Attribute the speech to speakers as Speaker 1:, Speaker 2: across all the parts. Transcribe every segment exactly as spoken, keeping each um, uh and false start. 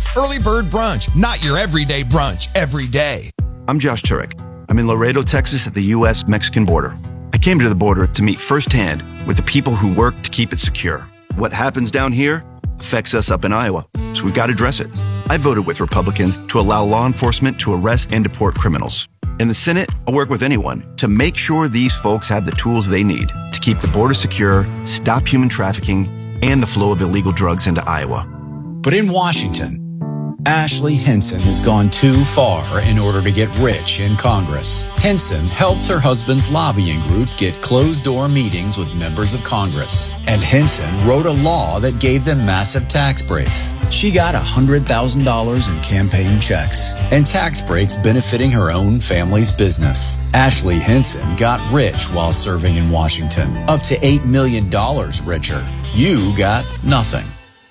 Speaker 1: Early Bird Brunch, not your everyday brunch every day.
Speaker 2: I'm Josh Turek. I'm in Laredo, Texas at the U S Mexican border. I came to the border to meet firsthand with the people who work to keep it secure. What happens down here affects us up in Iowa, so we've got to address it. I voted with Republicans to allow law enforcement to arrest and deport criminals. In the Senate, I'll work with anyone to make sure these folks have the tools they need to keep the border secure, stop human trafficking, and the flow of illegal drugs into Iowa.
Speaker 3: But in Washington, Ashley Hinson has gone too far in order to get rich in Congress. Hinson helped her husband's lobbying group get closed-door meetings with members of Congress. And Hinson wrote a law that gave them massive tax breaks. She got one hundred thousand dollars in campaign checks and tax breaks benefiting her own family's business. Ashley Hinson got rich while serving in Washington, up to eight million dollars richer. You got nothing.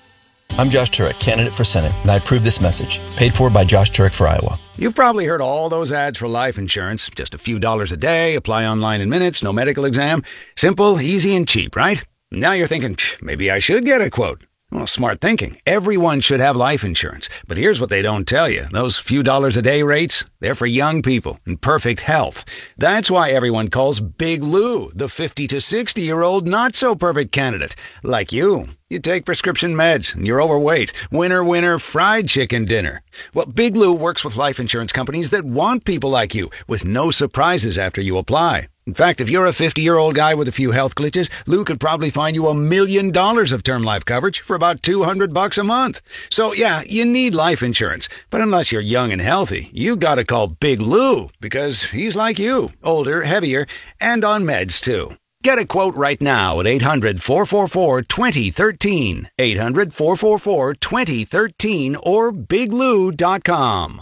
Speaker 4: I'm Josh Turek, candidate for Senate, and I approve this message. Paid for by Josh Turek for Iowa.
Speaker 5: You've probably heard all those ads for life insurance. Just a few dollars a day, apply online in minutes, no medical exam. Simple, easy, and cheap, right? Now you're thinking, maybe I should get a quote. Well, smart thinking. Everyone should have life insurance. But here's what they don't tell you. Those few dollars a day rates, they're for young people in perfect health. That's why everyone calls Big Lou the fifty to sixty-year-old not-so-perfect candidate. Like you. You take prescription meds, and you're overweight. Winner, winner, fried chicken dinner. Well, Big Lou works with life insurance companies that want people like you, with no surprises after you apply. In fact, if you're a fifty-year-old guy with a few health glitches, Lou could probably find you a million dollars of term life coverage for about two hundred bucks a month. So, yeah, you need life insurance. But unless you're young and healthy, you gotta call Big Lou, because he's like you, older, heavier, and on meds, too. Get a quote right now at eight hundred, four four four, two zero one three, eight hundred, four four four, two zero one three, or big lou dot com.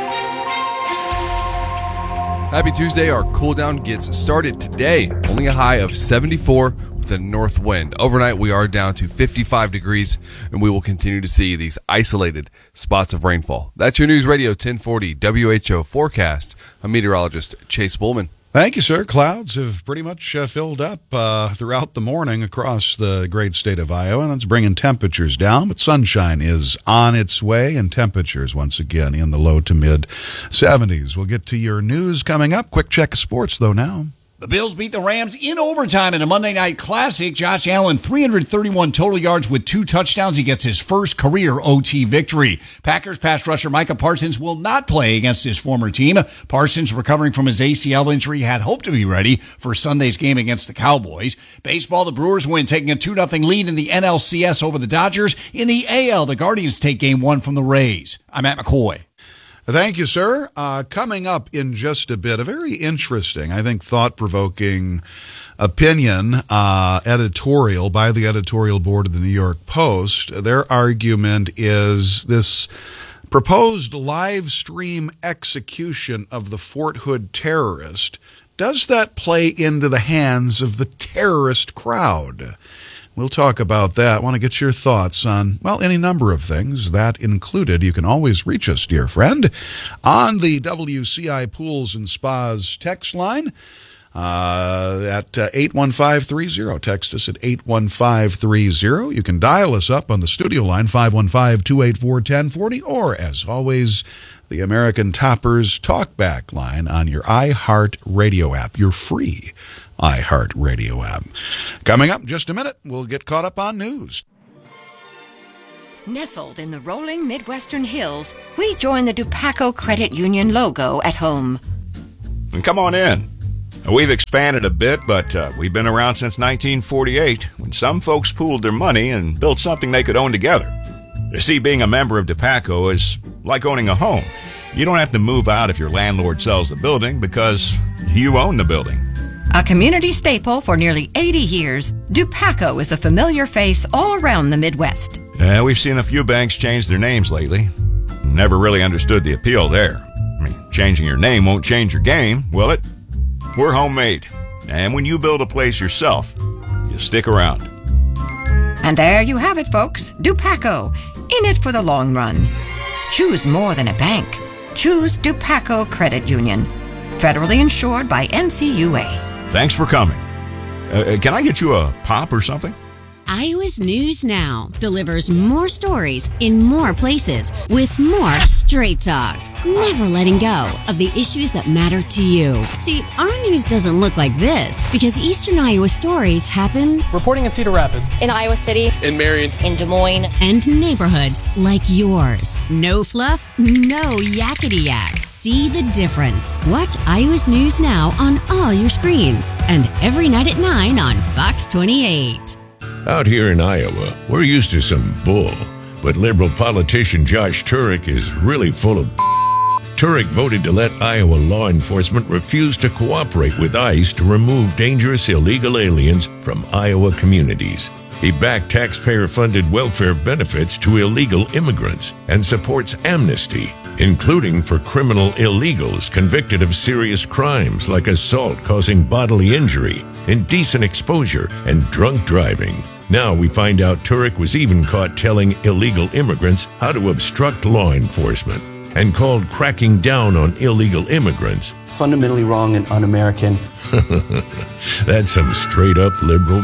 Speaker 6: Happy Tuesday. Our cool down gets started today. Only a high of seventy-four with a north wind. Overnight, we are down to fifty-five degrees, and we will continue to see these isolated spots of rainfall. That's your News Radio ten forty W H O forecast. I'm meteorologist Chase Bullman.
Speaker 7: Thank you, sir. Clouds have pretty much uh, filled up uh, throughout the morning across the great state of Iowa, and that's bringing temperatures down, but sunshine is on its way, and temperatures once again in the low to mid seventies. We'll get to your news coming up. Quick check of sports, though, now.
Speaker 8: The Bills beat the Rams in overtime in a Monday Night Classic. Josh Allen, three hundred thirty-one total yards with two touchdowns. He gets his first career O T victory. Packers pass rusher Micah Parsons will not play against his former team. Parsons, recovering from his A C L injury, had hoped to be ready for Sunday's game against the Cowboys. Baseball, the Brewers win, taking a two nothing lead in the N L C S over the Dodgers. In the A L, the Guardians take game one from the Rays. I'm Matt McCoy.
Speaker 7: Thank you, sir. Uh, coming up in just a bit, a very interesting, I think, thought-provoking opinion uh, editorial by the editorial board of the New York Post. Their argument is this proposed live stream execution of the Fort Hood terrorist. Does that play into the hands of the terrorist crowd? We'll talk about that. I want to get your thoughts on, well, any number of things. That included, you can always reach us, dear friend, on the W C I Pools and Spas text line uh, at uh, eight one five three zero. Text us at eight one five three zero. You can dial us up on the studio line, five one five, two eight four, one zero four zero, or, as always, the American Toppers Talkback line on your iHeartRadio app, your free iHeartRadio app. Coming up in just a minute, we'll get caught up on news.
Speaker 9: Nestled in the rolling Midwestern hills, we join the Dupaco Credit Union logo at home.
Speaker 10: And come on in. We've expanded a bit, but uh, we've been around since nineteen forty-eight, when some folks pooled their money and built something they could own together. You see, being a member of Dupaco is like owning a home. You don't have to move out if your landlord sells the building, because you own the building.
Speaker 9: A community staple for nearly eighty years, Dupaco is a familiar face all around the Midwest.
Speaker 10: Yeah, we've seen a few banks change their names lately. Never really understood the appeal there. I mean, changing your name won't change your game, will it? We're homemade. And when you build a place yourself, you stick around.
Speaker 9: And there you have it, folks. Dupaco, in it for the long run. Choose more than a bank. Choose Dupaco Credit Union. Federally insured by N C U A.
Speaker 10: Thanks for coming. Uh, can I get you a pop or something?
Speaker 11: Iowa's News Now delivers more stories in more places with more straight talk. Never letting go of the issues that matter to you. See, our news doesn't look like this because Eastern Iowa stories happen
Speaker 12: reporting in Cedar Rapids,
Speaker 13: in Iowa City,
Speaker 12: in Marion,
Speaker 13: in Des Moines,
Speaker 11: and neighborhoods like yours. No fluff, no yakety yak. See the difference. Watch Iowa's News Now on all your screens and every night at nine on Fox twenty-eight.
Speaker 14: Out here in Iowa, we're used to some bull, but liberal politician Josh Turek is really full of Turek voted to let Iowa law enforcement refuse to cooperate with ICE to remove dangerous illegal aliens from Iowa communities. He backed taxpayer-funded welfare benefits to illegal immigrants and supports amnesty, including for criminal illegals convicted of serious crimes like assault causing bodily injury, indecent exposure, and drunk driving. Now we find out Turek was even caught telling illegal immigrants how to obstruct law enforcement and called cracking down on illegal immigrants
Speaker 15: fundamentally wrong and un-American.
Speaker 14: That's some straight-up liberal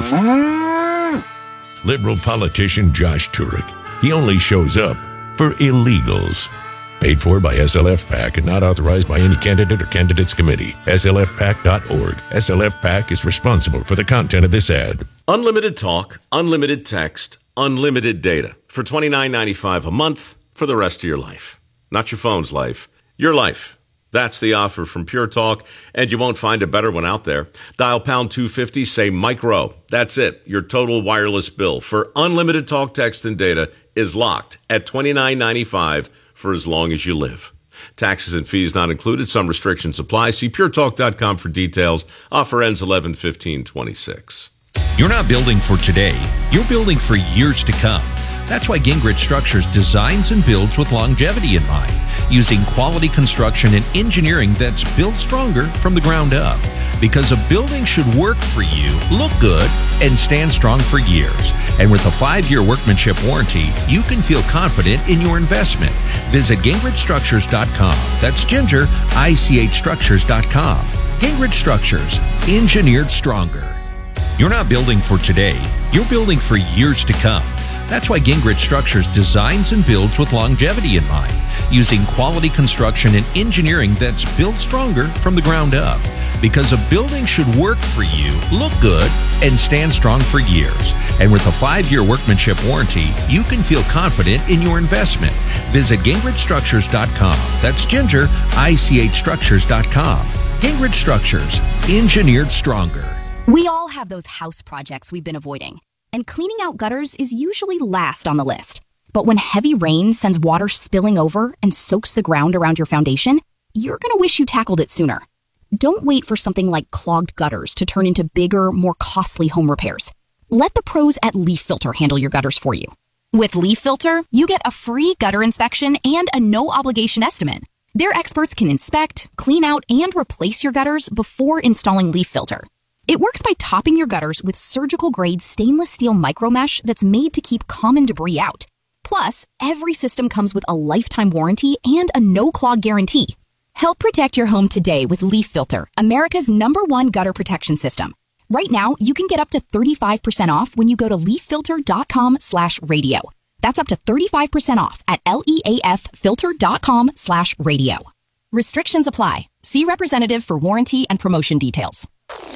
Speaker 14: bullshit. Liberal politician Josh Turek. He only shows up for illegals. Paid for by S L F PAC and not authorized by any candidate or candidates committee. S L F pac dot org. S L F PAC is responsible for the content of this ad.
Speaker 16: Unlimited talk, unlimited text, unlimited data for twenty-nine ninety-five a month for the rest of your life. Not your phone's life, your life. That's the offer from Pure Talk, and you won't find a better one out there. Dial pound two fifty, say Mike Rowe. That's it. Your total wireless bill for unlimited talk, text, and data is locked at twenty-nine ninety-five for as long as you live. Taxes and fees not included. Some restrictions apply. See pure talk dot com for details. Offer ends eleven fifteen twenty-six.
Speaker 17: You're not building for today. You're building for years to come. That's why Gingrich Structures designs and builds with longevity in mind, using quality construction and engineering that's built stronger from the ground up. Because a building should work for you, look good, and stand strong for years. And with a five-year workmanship warranty, you can feel confident in your investment. Visit gingrich structures dot com. That's Ginger, I C H structures dot com. Gingrich Structures, engineered stronger. You're not building for today. You're building for years to come. That's why Gingrich Structures designs and builds with longevity in mind, using quality construction and engineering that's built stronger from the ground up. Because a building should work for you, look good, and stand strong for years. And with a five-year workmanship warranty, you can feel confident in your investment. Visit gingrich structures dot com. That's Ginger, I C H structures dot com. Gingrich Structures, engineered stronger.
Speaker 18: We all have those house projects we've been avoiding. And cleaning out gutters is usually last on the list. But when heavy rain sends water spilling over and soaks the ground around your foundation, you're going to wish you tackled it sooner. Don't wait for something like clogged gutters to turn into bigger, more costly home repairs. Let the pros at Leaf Filter handle your gutters for you. With Leaf Filter, you get a free gutter inspection and a no-obligation estimate. Their experts can inspect, clean out, and replace your gutters before installing Leaf Filter. It works by topping your gutters with surgical-grade stainless steel micromesh that's made to keep common debris out. Plus, every system comes with a lifetime warranty and a no-clog guarantee. Help protect your home today with Leaf Filter, America's number one gutter protection system. Right now, you can get up to thirty-five percent off when you go to leaf filter dot com slash radio. That's up to thirty-five percent off at leaf filter dot com slash radio. Restrictions apply. See representative for warranty and promotion details.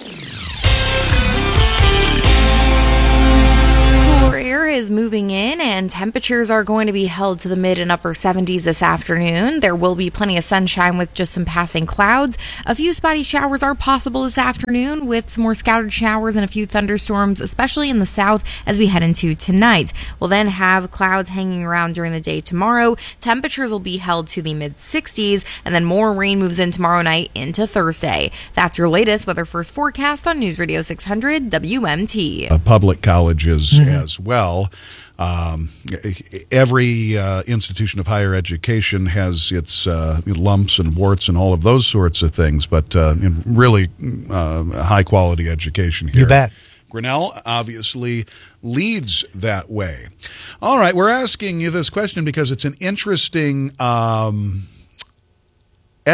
Speaker 19: Air is moving in and temperatures are going to be held to the mid and upper seventies this afternoon. There will be plenty of sunshine with just some passing clouds. A few spotty showers are possible this afternoon with some more scattered showers and a few thunderstorms, especially in the south as we head into tonight. We'll then have clouds hanging around during the day tomorrow. Temperatures will be held to the mid sixties and then more rain moves in tomorrow night into Thursday. That's your latest Weather First forecast on News Radio six hundred W M T.
Speaker 7: Uh, public colleges mm-hmm. as well. Um, every uh, institution of higher education has its uh, lumps and warts and all of those sorts of things, but uh, really uh, high quality education here.
Speaker 20: You bet.
Speaker 7: Grinnell obviously leads that way. All right, we're asking you this question because it's an interesting um,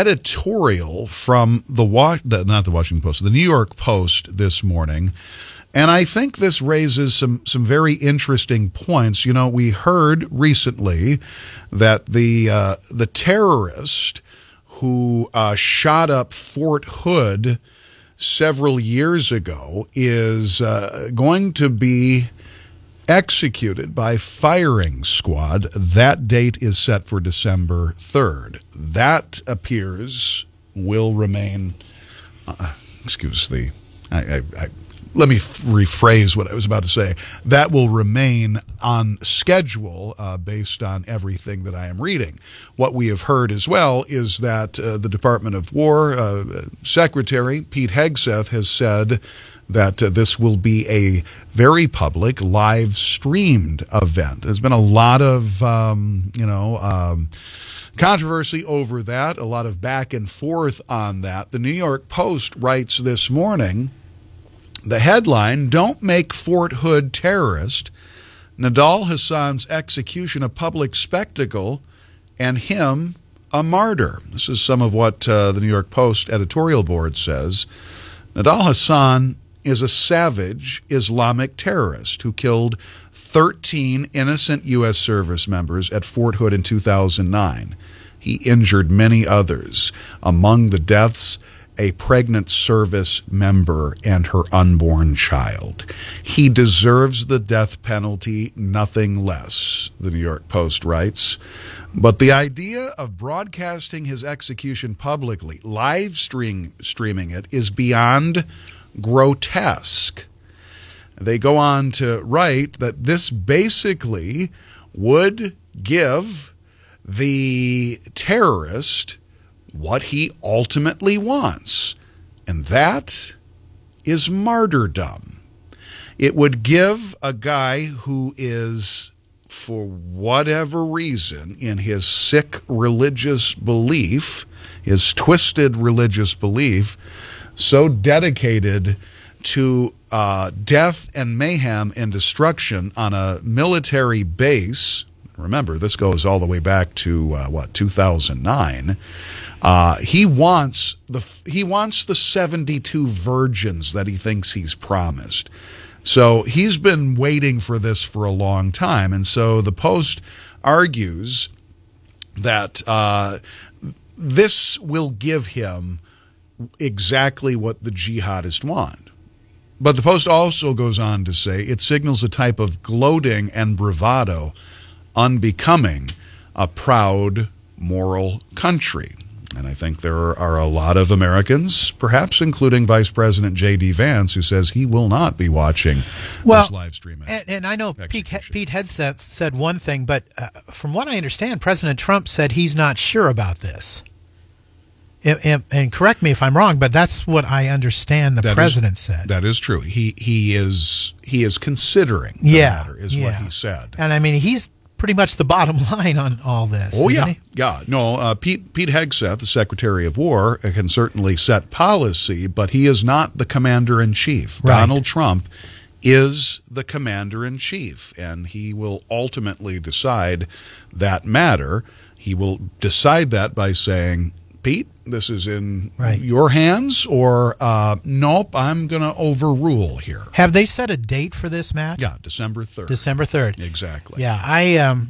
Speaker 7: editorial from the, Wa- the not the Washington Post, the New York Post this morning. And I think this raises some, some very interesting points. You know, we heard recently that the uh, the terrorist who uh, shot up Fort Hood several years ago is uh, going to be executed by firing squad. That date is set for December third. That appears will remain, uh, excuse the, I, I, I, let me f- rephrase what I was about to say. That will remain on schedule uh, based on everything that I am reading. What we have heard as well is that uh, the Department of War uh, Secretary Pete Hegseth has said that uh, this will be a very public, live-streamed event. There's been a lot of, um, you know, um, controversy over that, a lot of back and forth on that. The New York Post writes this morning, the headline, "Don't Make Fort Hood Terrorist. Nidal Hasan's execution a public spectacle and him a martyr." This is some of what uh, the New York Post editorial board says. Nidal Hasan is a savage Islamic terrorist who killed thirteen innocent U S service members at Fort Hood in two thousand nine. He injured many others. Among the deaths, a pregnant service member and her unborn child. He deserves the death penalty, nothing less, the New York Post writes. But the idea of broadcasting his execution publicly, live stream, streaming it, is beyond grotesque. They go on to write that this basically would give the terrorist what he ultimately wants, and that is martyrdom. It would give a guy who is, for whatever reason, in his sick religious belief, his twisted religious belief, so dedicated to uh, death and mayhem and destruction on a military base. Remember, this goes all the way back to, uh, what, two thousand nine. Uh, he wants the he wants the seventy-two virgins that he thinks he's promised. So he's been waiting for this for a long time. And so the Post argues that uh, this will give him exactly what the jihadists want. But the Post also goes on to say it signals a type of gloating and bravado unbecoming a proud, moral country. And I think there are a lot of Americans, perhaps including Vice President J D. Vance, who says he will not be watching
Speaker 12: well,
Speaker 7: this live stream.
Speaker 12: And, and I know Pete, Pete Hegseth said one thing, but uh, from what I understand, President Trump said he's not sure about this. And, and, and correct me if I'm wrong, but that's what I understand the
Speaker 7: that
Speaker 12: president
Speaker 7: is,
Speaker 12: said.
Speaker 7: That is true. He he is he is considering the
Speaker 12: yeah,
Speaker 7: matter, is
Speaker 12: yeah.
Speaker 7: what he said.
Speaker 12: And I mean, he's pretty much the bottom line on all this.
Speaker 7: Oh, yeah.
Speaker 12: He?
Speaker 7: Yeah. No, uh, Pete, Pete Hegseth, the Secretary of War, can certainly set policy, but he is not the commander-in-chief.
Speaker 12: Right.
Speaker 7: Donald Trump is the commander-in-chief, and he will ultimately decide that matter. He will decide that by saying, Pete, this is in
Speaker 12: right.
Speaker 7: your hands, or uh, nope, I'm going to overrule here.
Speaker 12: Have they set a date for this match?
Speaker 7: Yeah, December third.
Speaker 12: December third.
Speaker 7: Exactly.
Speaker 12: Yeah, I, um,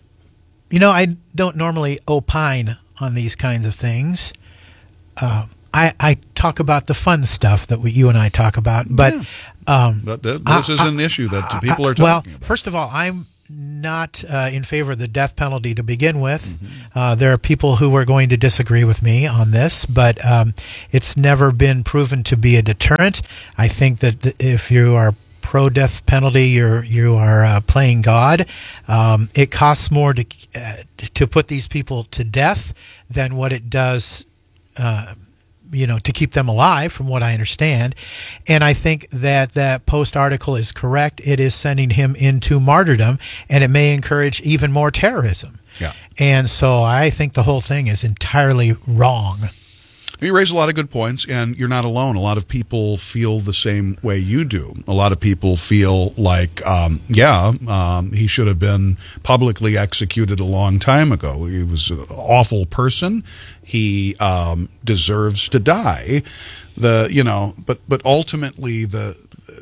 Speaker 12: you know, I don't normally opine on these kinds of things. Uh, I, I talk about the fun stuff that we, you and I talk about, but
Speaker 7: yeah.
Speaker 12: um,
Speaker 7: but th- this I, is an I, issue that I, people are talking
Speaker 12: well,
Speaker 7: about. Well,
Speaker 12: first of all, I'm not uh, in favor of the death penalty to begin with. Mm-hmm. Uh, there are people who are going to disagree with me on this, but um, it's never been proven to be a deterrent. I think that th- if you are pro-death penalty, you're you are uh, playing God. Um, it costs more to uh, to put these people to death than what it does. Uh, you know, to keep them alive, from what I understand. And I think that that Post article is correct. It is sending him into martyrdom, and it may encourage even more terrorism.
Speaker 7: Yeah.
Speaker 12: And so I think the whole thing is entirely wrong.
Speaker 7: You raise a lot of good points, and you're not alone. A lot of people feel the same way you do. A lot of people feel like, um, yeah, um, he should have been publicly executed a long time ago. He was an awful person. He um, deserves to die. The you know, but but ultimately the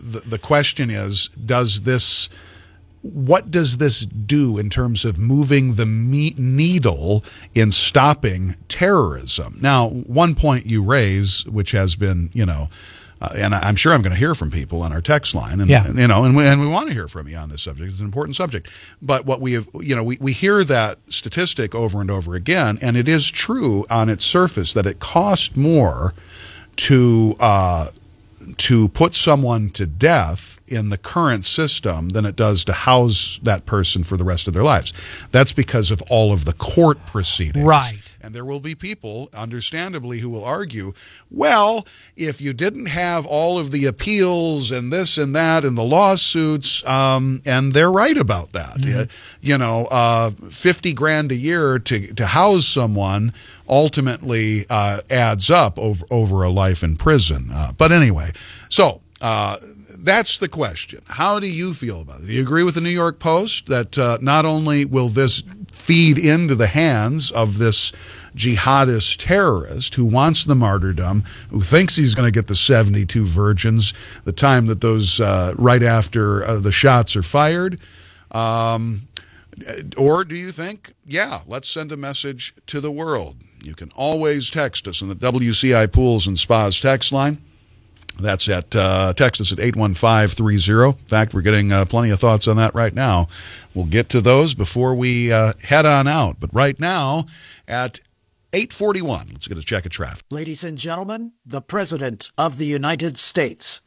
Speaker 7: the, the question is, does this, what does this do in terms of moving the me- needle in stopping terrorism? Now, one point you raise, which has been, you know, Uh, and I'm sure I'm going to hear from people on our text line, and,
Speaker 12: yeah.
Speaker 7: and you know, and we, and we want to hear from you on this subject. It's an important subject. But what we have, you know, we, we hear that statistic over and over again, and it is true on its surface that it costs more to uh, to put someone to death in the current system than it does to house that person for the rest of their lives. That's because of all of the court proceedings.
Speaker 12: Right.
Speaker 7: And there will be people, understandably, who will argue, well, if you didn't have all of the appeals and this and that and the lawsuits, um, and they're right about that. Mm-hmm. You, you know, uh, fifty grand a year to, to house someone ultimately uh, adds up over, over a life in prison. Uh, but anyway, so uh, that's the question. How do you feel about it? Do you agree with the New York Post that uh, not only will this feed into the hands of this jihadist terrorist who wants the martyrdom, who thinks he's going to get the seventy-two virgins the time that those uh, right after uh, the shots are fired? Um, or do you think, yeah, let's send a message to the world? You can always text us on the W C I Pools and Spas text line. That's at, uh, text us at eight one five three zero. In fact, we're getting uh, plenty of thoughts on that right now. We'll get to those before we uh, head on out. But right now at eight forty-one, let's get a check of traffic.
Speaker 13: Ladies and gentlemen, the President of the United States.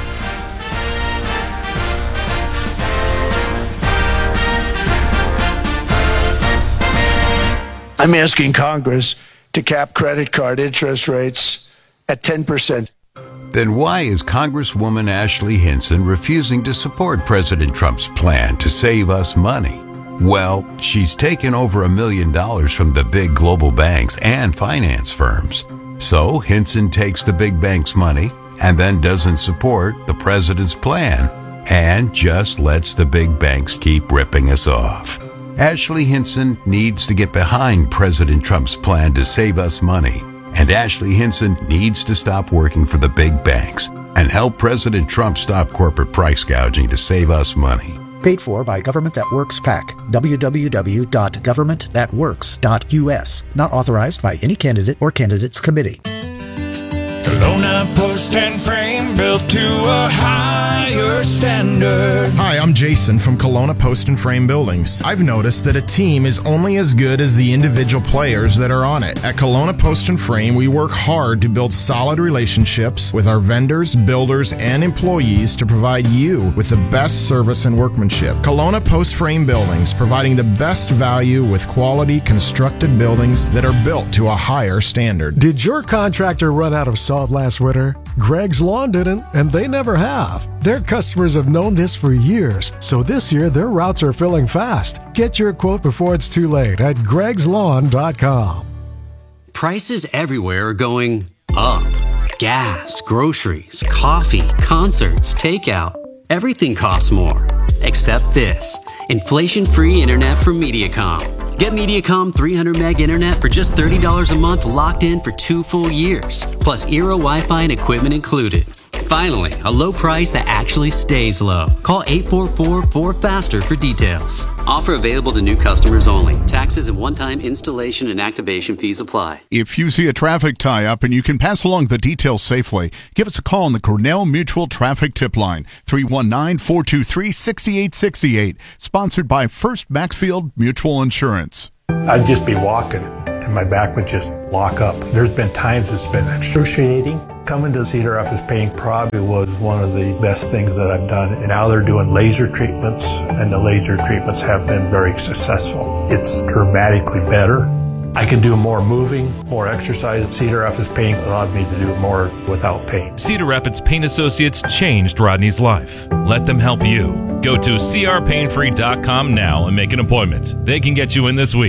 Speaker 20: I'm asking Congress to cap credit card interest rates at ten percent.
Speaker 21: Then why is Congresswoman Ashley Hinson refusing to support President Trump's plan to save us money? Well, she's taken over a million dollars from the big global banks and finance firms. So Hinson takes the big banks' money and then doesn't support the president's plan and just lets the big banks keep ripping us off. Ashley Hinson needs to get behind President Trump's plan to save us money. And Ashley Hinson needs to stop working for the big banks and help President Trump stop corporate price gouging to save us money.
Speaker 13: Paid for by Government That Works PAC. w w w dot government that works dot u s. Not authorized by any candidate or candidates committee.
Speaker 22: Kelowna Post and Frame, built to a higher standard.
Speaker 23: Hi, I'm Jason from Kelowna Post and Frame Buildings. I've noticed that a team is only as good as the individual players that are on it. At Kelowna Post and Frame, we work hard to build solid relationships with our vendors, builders, and employees to provide you with the best service and workmanship. Kelowna Post Frame Buildings, providing the best value with quality constructed buildings that are built to a higher standard.
Speaker 24: Did your contractor run out of salt last winter? Greg's Lawn didn't, and they never have. Their customers have known this for years, so this year their routes are filling fast. Get your quote before it's too late at gregs lawn dot com.
Speaker 25: Prices everywhere are going up. Gas, groceries, coffee, concerts, takeout. Everything costs more. Except this. Inflation-free internet from Mediacom. Get Mediacom three hundred meg internet for just thirty dollars a month, locked in for two full years. Plus Eero Wi-Fi and equipment included. Finally, a low price that actually stays low. Call eight four four, four faster for details. Offer available to new customers only. Taxes and one-time installation and activation fees apply.
Speaker 26: If you see a traffic tie-up and you can pass along the details safely, give us a call on the Cornell Mutual Traffic Tip Line, three one nine, four two three, six eight six eight, sponsored by First Maxfield Mutual Insurance.
Speaker 27: I'd just be walking and my back would just lock up. There's been times it's been excruciating. Coming to Cedar Rapids Pain probably was one of the best things that I've done. And now they're doing laser treatments, and the laser treatments have been very successful. It's dramatically better. I can do more moving, more exercise. Cedar Rapids Pain allowed me to do more without pain.
Speaker 28: Cedar Rapids Pain Associates changed Rodney's life. Let them help you. Go to c r pain free dot com now and make an appointment. They can get you in this week.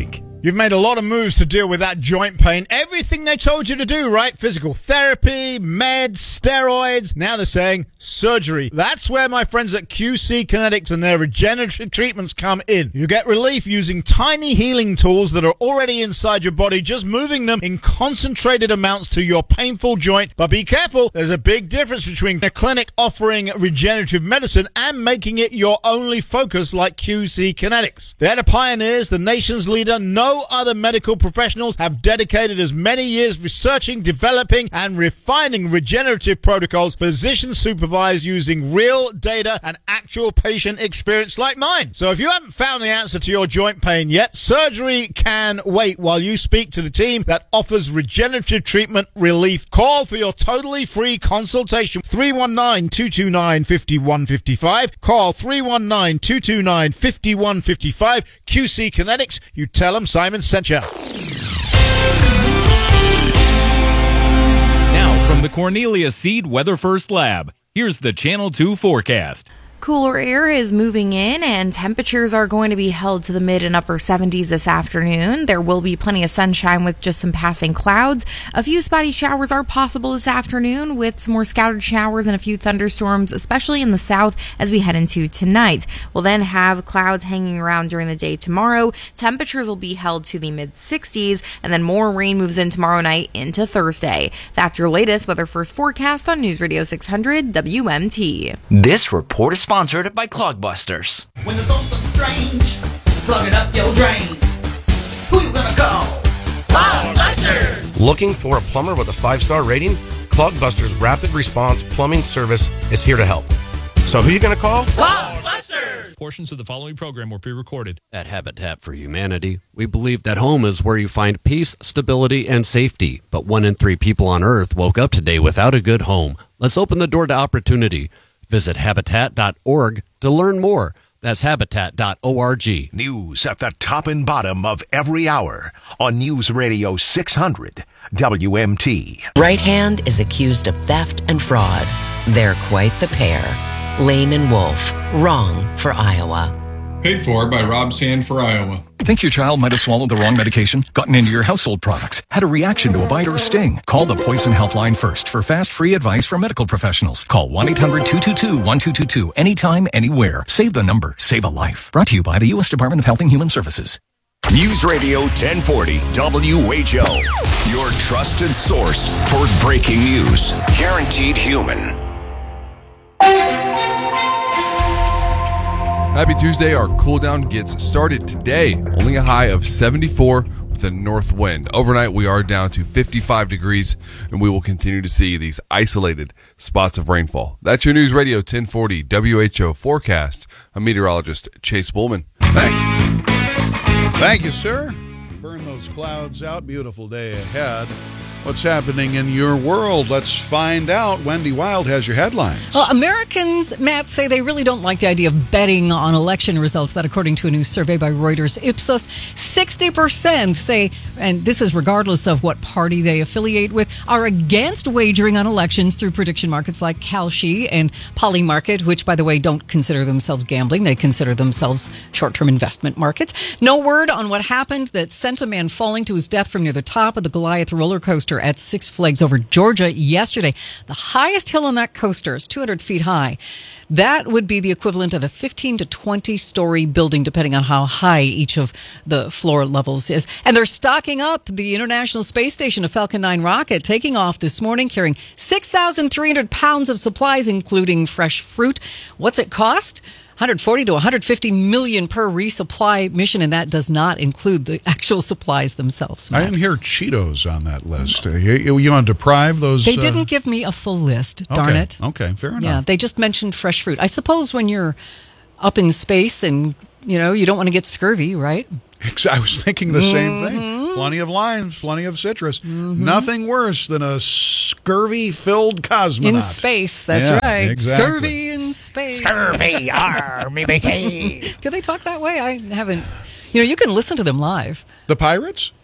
Speaker 1: You've made a lot of moves to deal with that joint pain. Everything they told you to do, right? Physical therapy, meds, steroids. Now they're saying surgery. That's where my friends at Q C Kinetics and their regenerative treatments come in. You get relief using tiny healing tools that are already inside your body, just moving them in concentrated amounts to your painful joint. But be careful, there's a big difference between a clinic offering regenerative medicine and making it your only focus like Q C Kinetics. They're the pioneers, the nation's leader. No other medical professionals have dedicated as many years researching, developing, and refining regenerative protocols, physician supervised using real data and actual patient experience like mine. So if you haven't found the answer to your joint pain yet, surgery can wait while you speak to the team that offers regenerative treatment relief. Call for your totally free consultation. three one nine, two two nine, five one five five. Call three one nine, two two nine, five one five five. Q C Kinetics. You tell them Simon sent you.
Speaker 28: Now from the Cornelia Seed Weather First Lab, here's the Channel two forecast.
Speaker 19: Cooler air is moving in and temperatures are going to be held to the mid and upper seventies this afternoon. There will be plenty of sunshine with just some passing clouds. A few spotty showers are possible this afternoon with some more scattered showers and a few thunderstorms, especially in the south as we head into tonight. We'll then have clouds hanging around during the day tomorrow. Temperatures will be held to the mid sixties and then more rain moves in tomorrow night into Thursday. That's your latest Weather First forecast on News Radio six hundred W M T.
Speaker 2: This report is sponsored by Clogbusters.
Speaker 3: When there's something strange, plugging up your drain. Who you gonna call? Clogbusters!
Speaker 4: Looking for a plumber with a five-star rating? Clogbusters Rapid Response Plumbing Service is here to help. So who you gonna call?
Speaker 3: Clogbusters!
Speaker 5: Portions of the following program were pre-recorded.
Speaker 6: At Habitat for Humanity, we believe that home is where you find peace, stability, and safety. But one in three people on Earth woke up today without a good home. Let's open the door to opportunity. Visit habitat dot org to learn more. That's habitat dot org.
Speaker 8: News at the top and bottom of every hour on News Radio six hundred W M T.
Speaker 9: Right Hand is accused of theft and fraud. They're quite the pair. Lane and Wolf, wrong for Iowa.
Speaker 29: Paid for by Rob Sand for Iowa.
Speaker 30: Think your child might have swallowed the wrong medication, gotten into your household products, had a reaction to a bite or a sting? Call the Poison Helpline first for fast, free advice from medical professionals. Call one eight hundred two two two one two two two anytime, anywhere. Save the number. Save a life. Brought to you by the U S Department of Health and Human Services.
Speaker 8: News Radio ten forty W H O. Your trusted source for breaking news. Guaranteed Human.
Speaker 31: Happy Tuesday. Our cool down gets started today. Only a high of seventy-four with a north wind. Overnight, we are down to fifty-five degrees, and we will continue to see these isolated spots of rainfall. That's your News Radio ten forty W H O forecast. I'm meteorologist Chase Bullman.
Speaker 7: Thank you. Thank you, sir. Burn those clouds out. Beautiful day ahead. What's happening in your world? Let's find out. Wendy Wild has your headlines.
Speaker 32: Well, Americans, Matt, say they really don't like the idea of betting on election results. That, according to a new survey by Reuters Ipsos, sixty percent say, and this is regardless of what party they affiliate with, are against wagering on elections through prediction markets like Kalshi and Polymarket, which, by the way, don't consider themselves gambling. They consider themselves short-term investment markets. No word on what happened that sent a man falling to his death from near the top of the Goliath roller coaster at Six Flags over Georgia yesterday. The highest hill on that coaster is two hundred feet high. That would be the equivalent of a fifteen to twenty story building, depending on how high each of the floor levels is. And they're stocking up the International Space Station, a Falcon nine rocket, taking off this morning, carrying six thousand three hundred pounds of supplies, including fresh fruit. What's it cost? one hundred forty to one hundred fifty million per resupply mission, and that does not include the actual supplies themselves. Matt.
Speaker 7: I didn't hear Cheetos on that list. Uh, you, you want to deprive those?
Speaker 32: They
Speaker 7: uh...
Speaker 32: didn't give me a full list, darn
Speaker 7: okay.
Speaker 32: it.
Speaker 7: Okay, fair enough.
Speaker 32: Yeah, they just mentioned fresh fruit. I suppose when you're up in space and, you know, you don't want to get scurvy, right?
Speaker 7: I was thinking the same
Speaker 32: Mm-hmm.
Speaker 7: thing. Plenty of limes, plenty of citrus.
Speaker 32: Mm-hmm.
Speaker 7: Nothing worse than a scurvy-filled cosmonaut.
Speaker 32: In space, that's
Speaker 7: yeah,
Speaker 32: right.
Speaker 7: Exactly.
Speaker 32: Scurvy in space.
Speaker 3: Scurvy, R, me, me,
Speaker 32: Do they talk that way? I haven't. You know, you can listen to them live.
Speaker 7: The Pirates?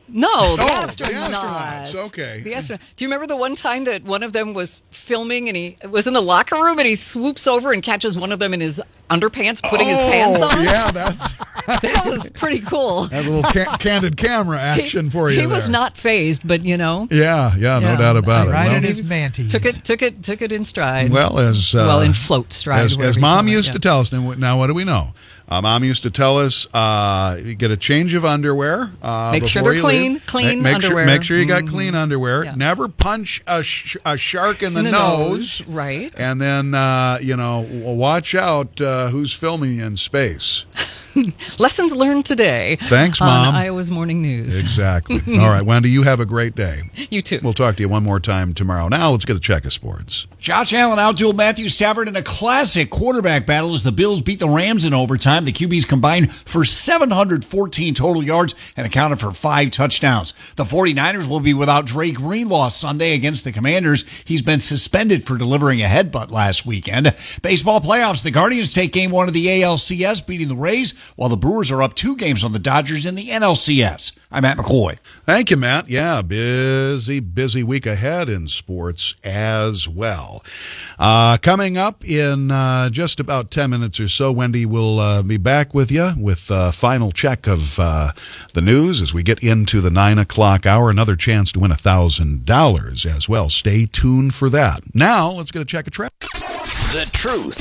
Speaker 32: No, the
Speaker 7: Oh,
Speaker 32: astronauts.
Speaker 7: the astronauts, okay.
Speaker 32: The astronaut. Do you remember the one time that one of them was filming and he was in the locker room and he swoops over and catches one of them in his underpants, putting
Speaker 7: oh,
Speaker 32: his pants on?
Speaker 7: Yeah, that's
Speaker 32: that was pretty cool.
Speaker 7: That little ca- candid camera action
Speaker 32: he,
Speaker 7: for you.
Speaker 32: He was
Speaker 7: there.
Speaker 32: not phased, but you know.
Speaker 7: Yeah, yeah, no
Speaker 32: Yeah.
Speaker 7: doubt about it.
Speaker 10: Right
Speaker 7: Well,
Speaker 10: in his mantis.
Speaker 32: Took it, took it, took it in stride.
Speaker 7: Well, as uh,
Speaker 32: well, in float stride.
Speaker 7: as,
Speaker 32: wherever
Speaker 7: as
Speaker 32: you
Speaker 7: Mom
Speaker 32: call it,
Speaker 7: used
Speaker 32: yeah.
Speaker 7: to tell us. Now, now what do we know? Uh, Mom used to tell us, uh, you get a change of underwear. Uh,
Speaker 32: Make sure
Speaker 7: before
Speaker 32: they're
Speaker 7: you
Speaker 32: clean,
Speaker 7: leave.
Speaker 32: clean
Speaker 7: make, make
Speaker 32: underwear.
Speaker 7: Sure, make sure you got
Speaker 32: Mhm.
Speaker 7: clean underwear.
Speaker 32: Yeah.
Speaker 7: Never punch a, sh- a shark in the,
Speaker 32: In the
Speaker 7: nose.
Speaker 32: nose, right.
Speaker 7: And then, uh, you know, w- watch out uh, who's filming you in space.
Speaker 32: Lessons learned today.
Speaker 7: Thanks,
Speaker 32: on
Speaker 7: Mom.
Speaker 32: Iowa's Morning News.
Speaker 7: Exactly. All right, Wendy, you have a great day.
Speaker 32: You too.
Speaker 7: We'll talk to you one more time tomorrow. Now let's get a check of sports.
Speaker 11: Josh Allen outdueled Matthew Stafford in a classic quarterback battle as the Bills beat the Rams in overtime. The Q Bs combined for seven hundred fourteen total yards and accounted for five touchdowns. The 49ers will be without Dre Greenlaw Sunday against the Commanders. He's been suspended for delivering a headbutt last weekend. Baseball playoffs. The Guardians take game one of the A L C S, beating the Rays, while the Brewers are up two games on the Dodgers in the N L C S. I'm Matt McCoy.
Speaker 7: Thank you, Matt. Yeah, busy, busy week ahead in sports as well. Uh, coming up in uh, just about ten minutes or so, Wendy will uh, be back with you with a final check of uh, the news as we get into the nine o'clock hour. Another chance to win one thousand dollars as well. Stay tuned for that. Now, let's get a check of traffic.
Speaker 12: The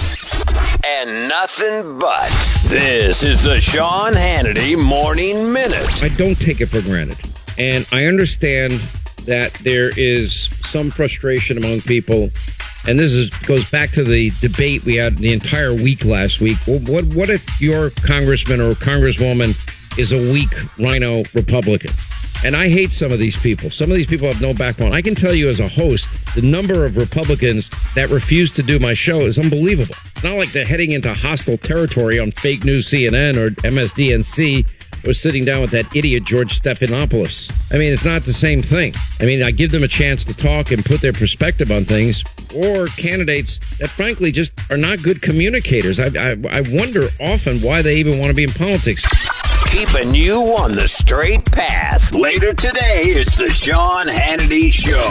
Speaker 12: truth and nothing but. This is the Sean Hannity Morning Minute.
Speaker 13: I don't take it for granted. And I understand that there is some frustration among people. And this is goes back to the debate we had the entire week last week. Well, what, what if your congressman or congresswoman is a weak rhino Republican? And I hate some of these people. Some of these people have no backbone. I can tell you as a host, the number of Republicans that refuse to do my show is unbelievable. Not like they're heading into hostile territory on fake news C N N or M S D N C or sitting down with that idiot George Stephanopoulos. I mean, it's not the same thing. I mean, I give them a chance to talk and put their perspective on things, or candidates that frankly just are not good communicators. I, I, I wonder often why they even want to be in politics.
Speaker 12: Keeping you on the straight path. Later today, it's the Sean Hannity Show.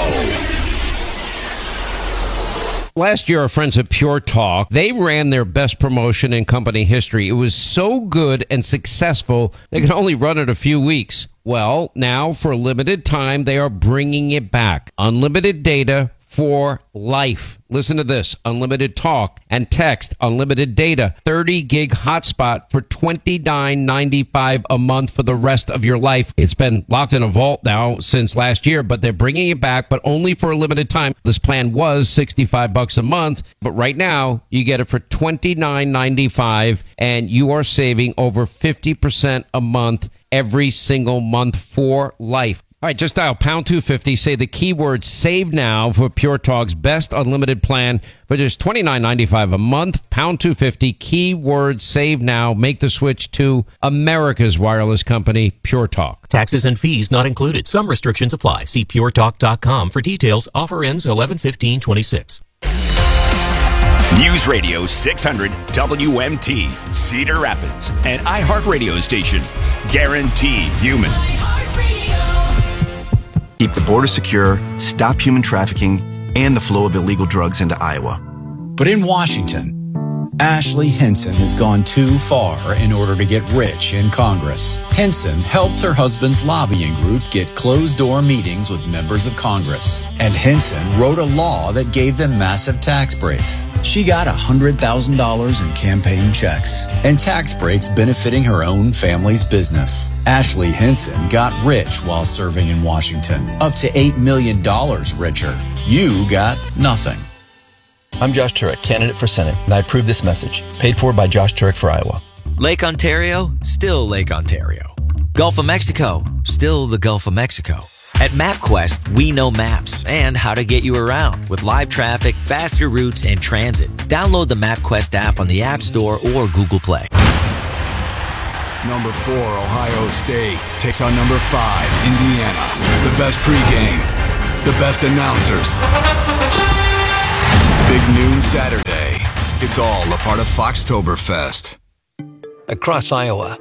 Speaker 13: Last year, our friends at Pure Talk, they ran their best promotion in company history. It was so good and successful, they could only run it a few weeks. Well, now for a limited time, they are bringing it back. Unlimited data for life. Listen to this. Unlimited talk and text, unlimited data, thirty gig hotspot for twenty-nine ninety-five a month for the rest of your life. It's been locked in a vault now since last year, but they're bringing it back, but only for a limited time. This plan was sixty-five bucks a month, but right now you get it for twenty-nine ninety-five and you are saving over fifty percent a month every single month for life. All right, just dial pound two fifty, say the keyword save now for Pure Talk's best unlimited plan for just twenty-nine ninety-five a month. Pound two fifty, keyword save now. Make the switch to America's wireless company, Pure Talk.
Speaker 14: Taxes and fees not included. Some restrictions apply. See pure talk dot com for details. Offer ends eleven fifteen twenty-six.
Speaker 8: News Radio six hundred W M T, Cedar Rapids, an iHeartRadio station. Guaranteed human.
Speaker 15: Keep the border secure, stop human trafficking, and the flow of illegal drugs into Iowa.
Speaker 16: But in Washington, Ashley Hinson has gone too far in order to get rich in Congress. Hinson helped her husband's lobbying group get closed-door meetings with members of Congress. And Hinson wrote a law that gave them massive tax breaks. She got one hundred thousand dollars in campaign checks and tax breaks benefiting her own family's business. Ashley Hinson got rich while serving in Washington, up to eight million dollars richer. You got nothing.
Speaker 17: I'm Josh Turek, candidate for Senate, and I approve this message, paid for by Josh Turek for Iowa.
Speaker 18: Lake Ontario, still Lake Ontario. Gulf of Mexico, still the Gulf of Mexico. At MapQuest, we know maps and how to get you around with live traffic, faster routes, and transit. Download the MapQuest app on the App Store or Google Play.
Speaker 20: Number four, Ohio State takes on number five, Indiana. The best pregame, the best announcers. Big noon Saturday. It's all a part of Foxtoberfest.
Speaker 21: Across Iowa,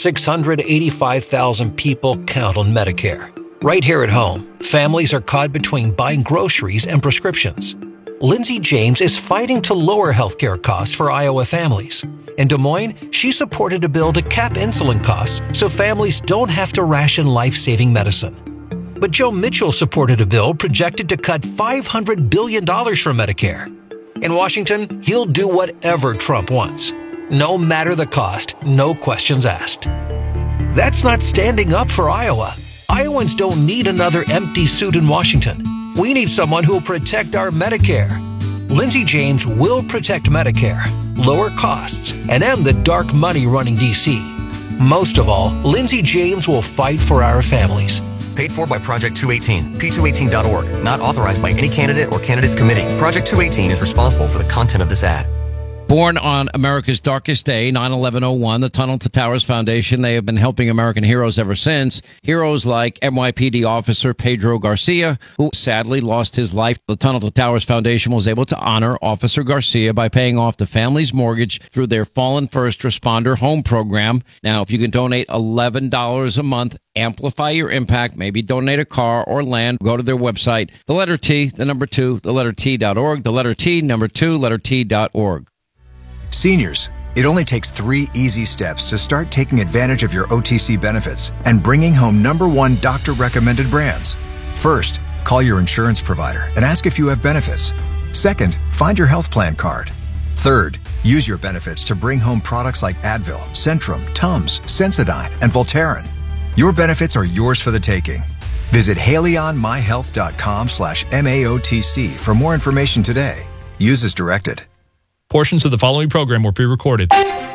Speaker 1: six hundred eighty-five thousand people count on Medicare. Right here at home, families are caught between buying groceries and prescriptions. Lindsay James is fighting to lower healthcare costs for Iowa families. In Des Moines, she supported a bill to cap insulin costs so families don't have to ration life-saving medicine. But Joe Mitchell supported a bill projected to cut five hundred billion dollars from Medicare. In Washington, he'll do whatever Trump wants. No matter the cost, no questions asked. That's not standing up for Iowa. Iowans don't need another empty suit in Washington. We need someone who will protect our Medicare. Lindsay James will protect Medicare, lower costs, and end the dark money running D C. Most of all, Lindsay James will fight for our families.
Speaker 2: Paid for by Project two eighteen, P two eighteen dot org. Not authorized by any candidate or candidates committee. Project two eighteen is responsible for the content of this ad.
Speaker 13: Born on America's darkest day, nine eleven oh one, the Tunnel to Towers Foundation, they have been helping American heroes ever since. Heroes like N Y P D officer Pedro Garcia, who sadly lost his life. The Tunnel to Towers Foundation was able to honor Officer Garcia by paying off the family's mortgage through their Fallen First Responder Home Program. Now, if you can donate eleven dollars a month, amplify your impact, maybe donate a car or land, go to their website, the letter T, the number two, the letter T dot org, the letter T, number two, letter T dot org.
Speaker 10: Seniors, it only takes three easy steps to start taking advantage of your O T C benefits and bringing home number one doctor-recommended brands. First, call your insurance provider and ask if you have benefits. Second, find your health plan card. Third, use your benefits to bring home products like Advil, Centrum, Tums, Sensodyne, and Voltaren. Your benefits are yours for the taking. Visit haleyonmyhealth.com slash MAOTC for more information today. Use as directed.
Speaker 5: Portions of the following program were pre-recorded.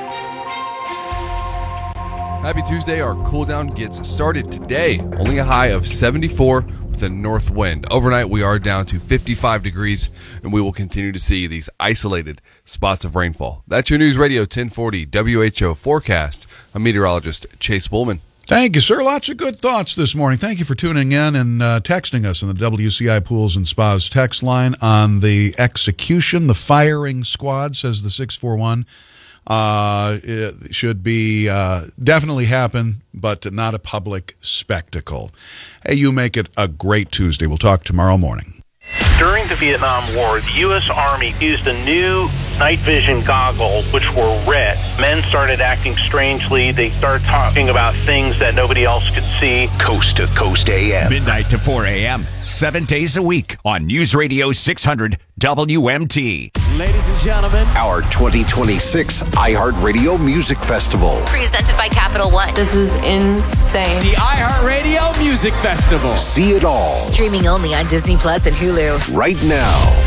Speaker 31: Happy Tuesday. Our cool down gets started today. Only a high of seventy-four with a north wind. Overnight, we are down to fifty-five degrees, and we will continue to see these isolated spots of rainfall. That's your News Radio ten forty W H O forecast. I'm meteorologist Chase Bullman.
Speaker 7: Thank you, sir. Lots of good thoughts this morning. Thank you for tuning in and uh, texting us on the W C I Pools and Spas text line on the execution. The firing squad, says the six four one. Uh, it should be uh, definitely happen, but not a public spectacle. Hey, you make it a great Tuesday. We'll talk tomorrow morning.
Speaker 19: During the Vietnam War, the U S Army used a new night vision goggle, which were red. Men started acting strangely. They started talking about things that nobody else could see.
Speaker 12: Coast to Coast A M.
Speaker 21: Midnight to four a.m., seven days a week on News Radio six hundred W M T.
Speaker 12: Ladies and gentlemen, our twenty twenty-six iHeartRadio Music Festival.
Speaker 22: Presented by Capital One.
Speaker 23: This is insane.
Speaker 12: The iHeartRadio Music Festival. See it all.
Speaker 22: Streaming only on Disney Plus and Hulu.
Speaker 12: Right now.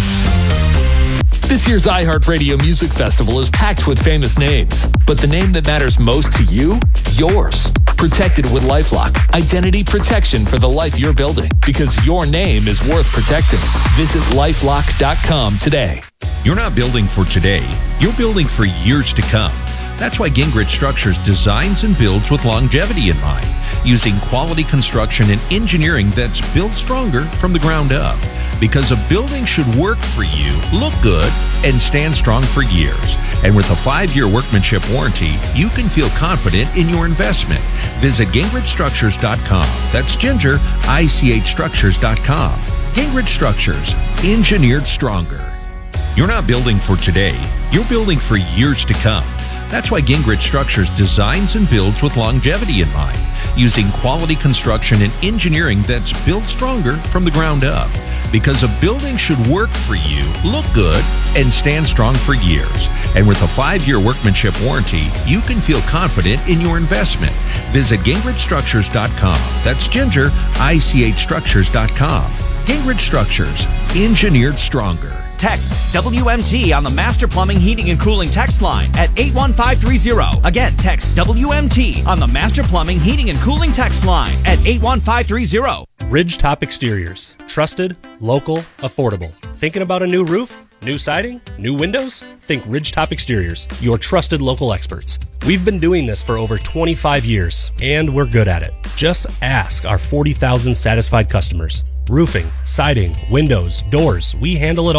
Speaker 24: This year's iHeartRadio Music Festival is packed with famous names, but the name that matters most to you? Yours. Protected with LifeLock. Identity protection for the life you're building, because your name is worth protecting. Visit lifelock dot com today.
Speaker 25: You're not building for today. You're building for years to come. That's why Gingrich Structures designs and builds with longevity in mind, using quality construction and engineering that's built stronger from the ground up. Because a building should work for you, look good, and stand strong for years. And with a five-year workmanship warranty, you can feel confident in your investment. Visit Gingrich Structures dot com. That's Ginger, I C H Structures dot com. Gingrich Structures, engineered stronger. You're not building for today. You're building for years to come. That's why Gingrich Structures designs and builds with longevity in mind, using quality construction and engineering that's built stronger from the ground up. Because a building should work for you, look good, and stand strong for years. And with a five-year workmanship warranty, you can feel confident in your investment. Visit Gingrich Structures dot com. That's Ginger, I C H Structures dot com. Gingrich Structures, engineered stronger.
Speaker 26: Text W M T on the Master Plumbing, Heating, and Cooling text line at eight one five three zero. Again, text W M T on the Master Plumbing, Heating, and Cooling text line at eight one five three zero.
Speaker 27: Ridgetop Exteriors. Trusted, local, affordable. Thinking about a new roof? New siding? New windows? Think Ridgetop Exteriors, your trusted local experts. We've been doing this for over twenty-five years, and we're good at it. Just ask our forty thousand satisfied customers. Roofing, siding, windows, doors, we handle it all.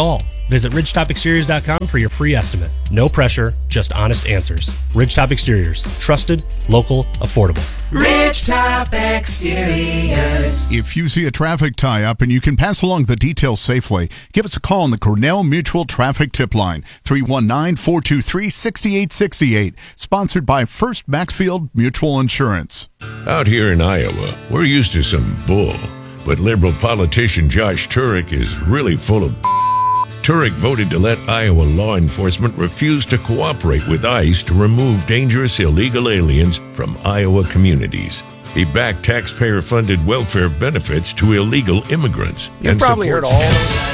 Speaker 27: Visit ridgetop exteriors dot com for your free estimate. No pressure, just honest answers. Ridgetop Exteriors. Trusted, local, affordable.
Speaker 3: Ridgetop Exteriors.
Speaker 4: If you see a traffic tie-up and you can pass along the details safely, give us a call on the Cornell Mutual Traffic Tip Line, three one nine, four two three, six eight six eight, sponsored by First Maxfield Mutual Insurance.
Speaker 6: Out here in Iowa, we're used to some bull, but liberal politician Josh Turek is really full of Turek voted to let Iowa law enforcement refuse to cooperate with ICE to remove dangerous illegal aliens from Iowa communities. He backed taxpayer-funded welfare benefits to illegal immigrants.
Speaker 8: You've
Speaker 6: and
Speaker 8: probably heard
Speaker 6: supports-
Speaker 8: all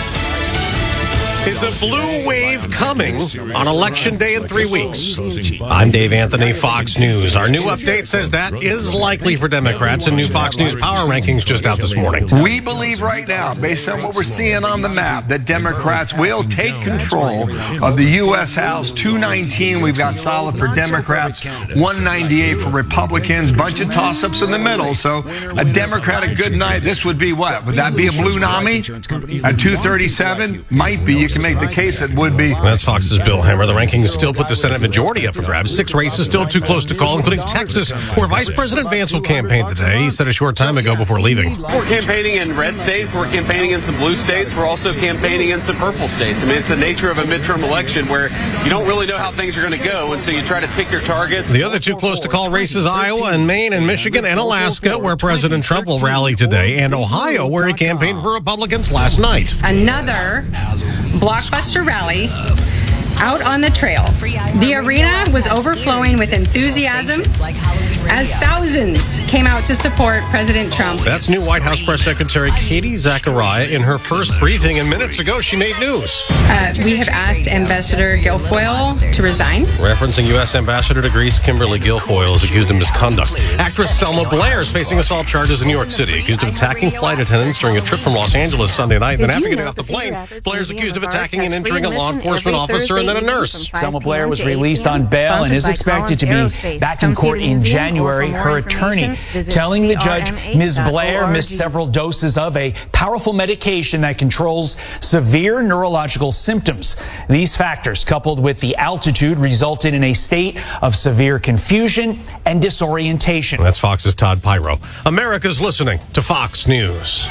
Speaker 8: Is a blue wave coming on Election Day in three weeks? I'm Dave Anthony, Fox News. Our new update says that is likely for Democrats, and new Fox News power rankings just out this morning.
Speaker 9: We believe right now, based on what we're seeing on the map, that Democrats will take control of the U S House. two nineteen, we've got solid for Democrats, one ninety-eight for Republicans, bunch of toss-ups in the middle. So a Democratic good night, this would be what? Would that be a blue NAMI at two thirty-seven? Might be. You can make the case it would be.
Speaker 8: That's Fox's Bill Hammer. The rankings still put the Senate majority up for grabs. Six races still too close to call, including Texas, where Vice President Vance will campaign today. He said a short time ago before leaving.
Speaker 11: We're campaigning in red states. We're campaigning in some blue states. We're also campaigning in some purple states. I mean, it's the nature of a midterm election where you don't really know how things are going to go, and so you try to pick your targets.
Speaker 8: The other two close to call races, Iowa and Maine and Michigan and Alaska, where President Trump will rally today, and Ohio, where he campaigned for Republicans last night.
Speaker 14: Another blockbuster rally out on the trail. The arena was overflowing with enthusiasm as thousands came out to support President Trump.
Speaker 8: That's new White House Press Secretary Katie Zachariah in her first briefing, and minutes ago she made news.
Speaker 14: Uh, we have asked Ambassador Guilfoyle to resign.
Speaker 8: Referencing U S Ambassador to Greece Kimberly Guilfoyle is accused of misconduct. Actress Selma Blair is facing assault charges in New York City, accused of attacking flight attendants during a trip from Los Angeles Sunday night. Then after getting off the plane, Blair is accused of attacking and injuring a law enforcement officer and then a nurse.
Speaker 15: Selma Blair was released on bail and is expected to be back in court in January. Her attorney telling the judge Miz Blair missed several doses of a powerful medication that controls severe neurological symptoms. These factors, coupled with the altitude, resulted in a state of severe confusion and disorientation.
Speaker 8: That's Fox's Todd Pyro. America's listening to Fox News.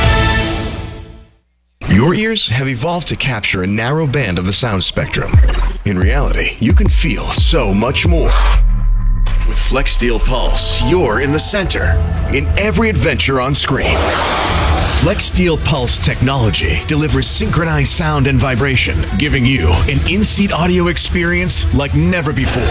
Speaker 28: Your ears have evolved to capture a narrow band of the sound spectrum. In reality, you can feel so much more. With FlexSteel Pulse, you're in the center, in every adventure on screen. FlexSteel Pulse technology delivers synchronized sound and vibration, giving you an in-seat audio experience like never before.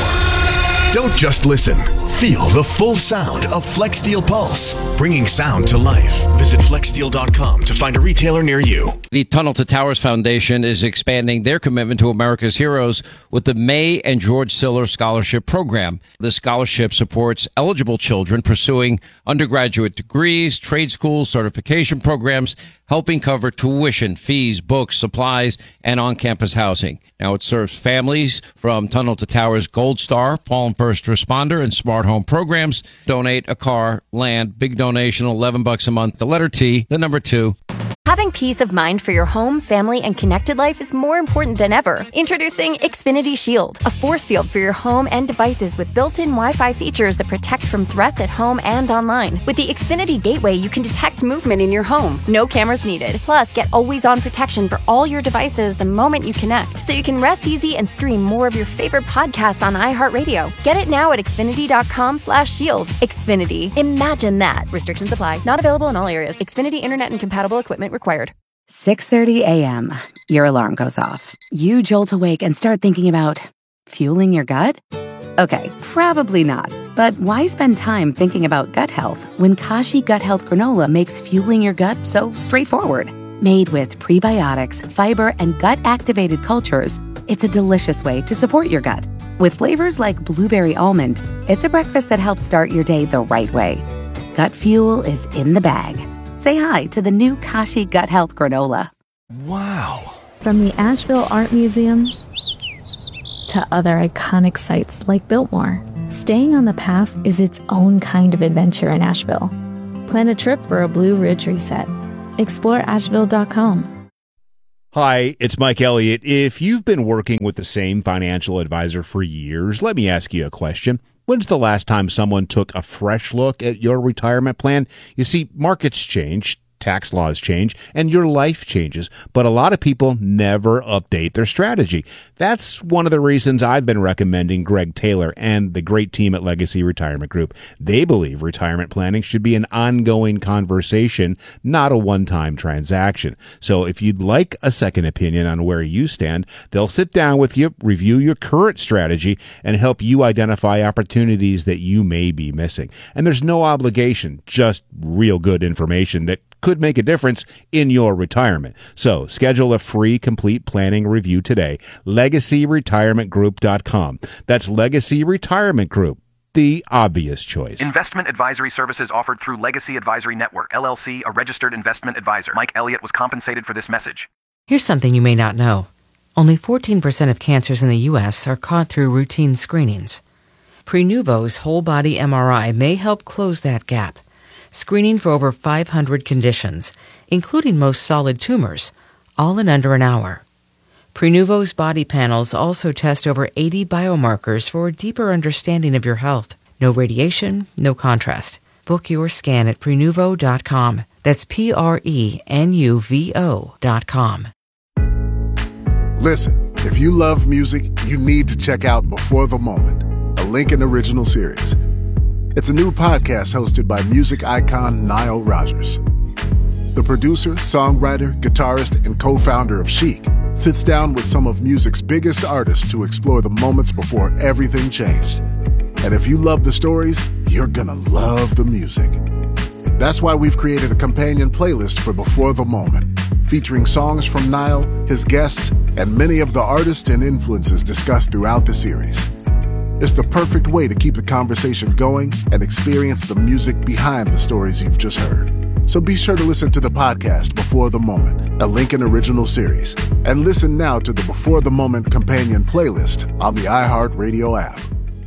Speaker 28: Don't just listen. Feel the full sound of FlexSteel Pulse, bringing sound to life. Visit flex steel dot com to find a retailer near you.
Speaker 13: The Tunnel to Towers Foundation is expanding their commitment to America's heroes with the May and George Siller Scholarship Program. The scholarship supports eligible children pursuing undergraduate degrees, trade schools, certification programs, helping cover tuition, fees, books, supplies, and on-campus housing. Now it serves families from Tunnel to Towers Gold Star, Fallen First Responder, and Smart Home programs. Donate a car, land, big donation, eleven bucks a month. The letter T, the number two.
Speaker 29: Having peace of mind for your home, family, and connected life is more important than ever. Introducing Xfinity Shield, a force field for your home and devices with built-in Wi-Fi features that protect from threats at home and online. With the Xfinity Gateway, you can detect movement in your home. No cameras needed. Plus, get always-on protection for all your devices the moment you connect, so you can rest easy and stream more of your favorite podcasts on iHeartRadio. Get it now at Xfinity dot com slash shield. Xfinity. Imagine that. Restrictions apply. Not available in all areas. Xfinity Internet and compatible equipment required.
Speaker 30: six thirty a.m. Your alarm goes off. You jolt awake and start thinking about fueling your gut? Okay, probably not. But why spend time thinking about gut health when Kashi Gut Health Granola makes fueling your gut so straightforward? Made with prebiotics, fiber, and gut-activated cultures, it's a delicious way to support your gut. With flavors like blueberry almond, it's a breakfast that helps start your day the right way. Gut fuel is in the bag. Say hi to the new Kashi Gut Health Granola.
Speaker 31: Wow. From the Asheville Art Museum to other iconic sites like Biltmore, staying on the path is its own kind of adventure in Asheville. Plan a trip for a Blue Ridge reset. Explore asheville dot com.
Speaker 1: Hi, it's Mike Elliott. If you've been working with the same financial advisor for years, let me ask you a question. When's the last time someone took a fresh look at your retirement plan? You see, markets change, tax laws change, and your life changes, but a lot of people never update their strategy. That's one of the reasons I've been recommending Greg Taylor and the great team at Legacy Retirement Group. They believe retirement planning should be an ongoing conversation, not a one-time transaction. So if you'd like a second opinion on where you stand, they'll sit down with you, review your current strategy, and help you identify opportunities that you may be missing. And there's no obligation, just real good information that could make a difference in your retirement. So schedule a free complete planning review today. legacy retirement group dot com. That's Legacy Retirement Group, the obvious choice.
Speaker 2: Investment advisory services offered through Legacy Advisory Network, L L C, a registered investment advisor. Mike Elliott was compensated for this message.
Speaker 5: Here's something you may not know. Only fourteen percent of cancers in the U S are caught through routine screenings. Prenuvo's whole body M R I may help close that gap. Screening for over five hundred conditions, including most solid tumors, all in under an hour. Prenuvo's body panels also test over eighty biomarkers for a deeper understanding of your health. No radiation, no contrast. Book your scan at prenuvo dot com. That's P R E N U V O dot com.
Speaker 7: Listen, if you love music, you need to check out Before the Moment, a Lincoln original series. It's a new podcast hosted by music icon Nile Rodgers. The producer, songwriter, guitarist, and co-founder of Chic sits down with some of music's biggest artists to explore the moments before everything changed. And if you love the stories, you're gonna love the music. That's why we've created a companion playlist for Before the Moment, featuring songs from Nile, his guests, and many of the artists and influences discussed throughout the series. It's the perfect way to keep the conversation going and experience the music behind the stories you've just heard. So be sure to listen to the podcast Before the Moment, a Lincoln original series, and listen now to the Before the Moment companion playlist on the iHeartRadio app.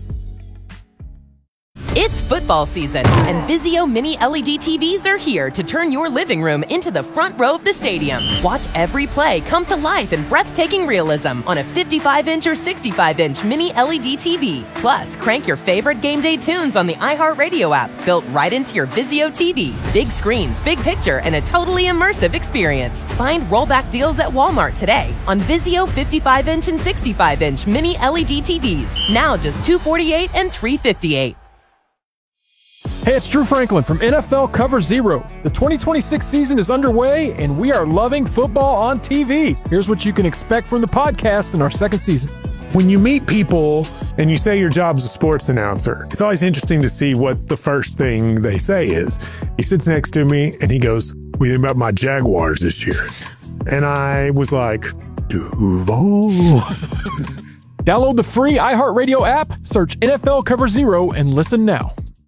Speaker 10: It's football season, and Vizio Mini L E D T Vs are here to turn your living room into the front row of the stadium. Watch every play come to life in breathtaking realism on a fifty-five inch or sixty-five inch Mini L E D T V. Plus, crank your favorite game day tunes on the iHeartRadio app, built right into your Vizio T V. Big screens, big picture, and a totally immersive experience. Find rollback deals at Walmart today on Vizio fifty-five inch and sixty-five inch Mini L E D T Vs. Now just two hundred forty-eight dollars and three hundred fifty-eight dollars.
Speaker 16: Hey, it's Drew Franklin from N F L Cover Zero. The twenty twenty-six season is underway, and we are loving football on T V. Here's what you can expect from the podcast in our second season.
Speaker 17: When you meet people and you say your job's a sports announcer, it's always interesting to see what the first thing they say is. He sits next to me, and he goes, "What do you think about my Jaguars this year?" And I was like, Duval.
Speaker 16: Download the free iHeartRadio app, search N F L Cover Zero, and listen now.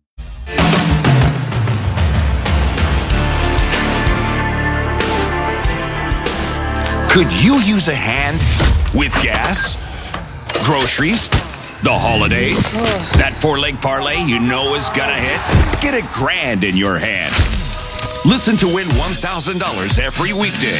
Speaker 12: Could you use a hand with gas, groceries, the holidays? That four-leg parlay you know is gonna hit? Get a grand in your hand. Listen to win one thousand dollars every weekday.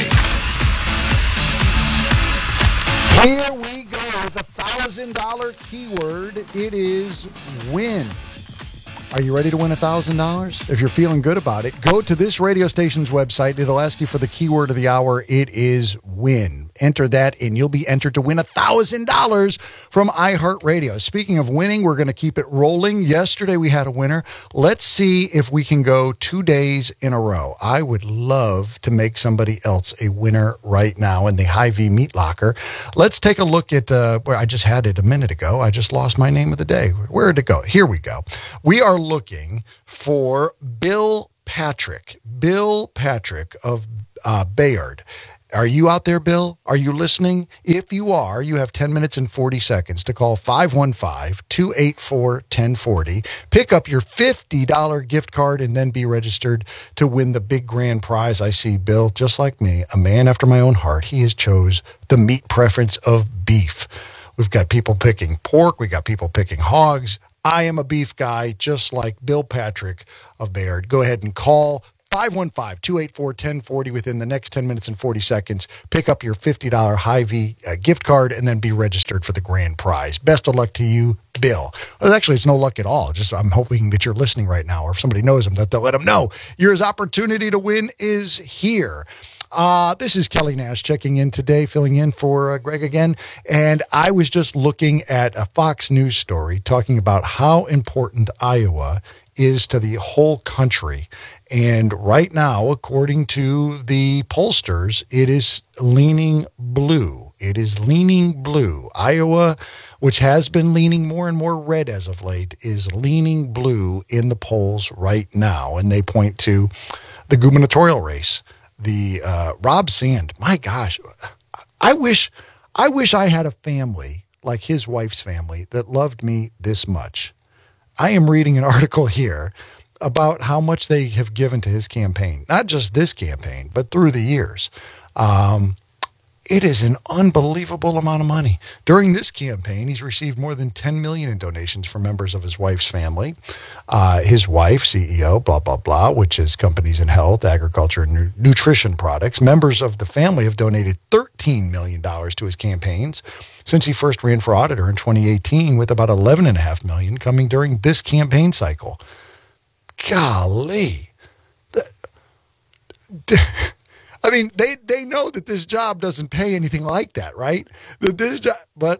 Speaker 18: Here we go with a one thousand dollars keyword. It is win. Are you ready to win one thousand dollars? If you're feeling good about it, go to this radio station's website. It'll ask you for the keyword of the hour. It is win. Enter that, and you'll be entered to win one thousand dollars from iHeartRadio. Speaking of winning, we're going to keep it rolling. Yesterday, we had a winner. Let's see if we can go two days in a row. I would love to make somebody else a winner right now in the Hy-Vee Meat Locker. Let's take a look at uh, where I just had it a minute ago. I just lost my name of the day. Where did it go? Here we go. We are looking for Bill Patrick. Bill Patrick of uh, Bayard. Are you out there, Bill? Are you listening? If you are, you have ten minutes and forty seconds to call five one five, two eight four, one zero four zero. Pick up your fifty dollars gift card and then be registered to win the big grand prize. I see Bill, just like me, a man after my own heart. He has chose the meat preference of beef. We've got people picking pork. We've got people picking hogs. I am a beef guy, just like Bill Patrick of Bayard. Go ahead and call five one five, two eight four, one zero four zero within the next ten minutes and forty seconds. Pick up your fifty dollars Hy-Vee uh, gift card and then be registered for the grand prize. Best of luck to you, Bill. Well, actually, it's no luck at all. Just I'm hoping that you're listening right now, or if somebody knows him, that they'll let him know. Your opportunity to win is here. Uh, this is Kelly Nash checking in today, filling in for uh, Greg again. And I was just looking at a Fox News story talking about how important Iowa is to the whole country. And right now, according to the pollsters, it is leaning blue. It is leaning blue. Iowa, which has been leaning more and more red as of late, is leaning blue in the polls right now. And they point to the gubernatorial race. The uh, Rob Sand, my gosh, I wish, I wish I had a family like his wife's family that loved me this much. I am reading an article here about how much they have given to his campaign, not just this campaign, but through the years. Um, it is an unbelievable amount of money. During this campaign, he's received more than ten million dollars in donations from members of his wife's family. Uh, his wife, C E O, blah, blah, blah, which is companies in health, agriculture, and nu- nutrition products. Members of the family have donated thirteen million dollars to his campaigns since he first ran for auditor in twenty eighteen, with about eleven point five million dollars coming during this campaign cycle. Golly. The, the, I mean, they, they know that this job doesn't pay anything like that, right? That this job, but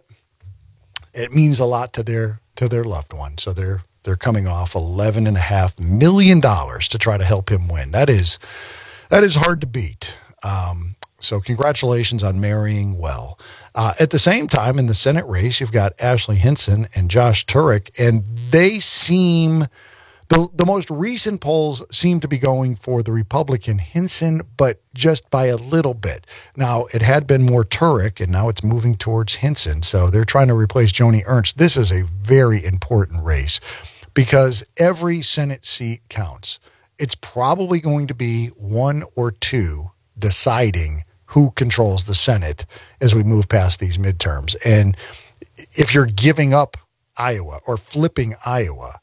Speaker 18: it means a lot to their to their loved one. So they're they're coming off eleven and a half million dollars to try to help him win. That is that is hard to beat. Um, so congratulations on marrying well. Uh, at the same time, in the Senate race, you've got Ashley Hinson and Josh Turek, and they seem. The the most recent polls seem to be going for the Republican Hinson, but just by a little bit. Now, it had been more Turek, and now it's moving towards Hinson. So they're trying to replace Joni Ernst. This is a very important race because every Senate seat counts. It's probably going to be one or two deciding who controls the Senate as we move past these midterms. And if you're giving up Iowa or flipping Iowa,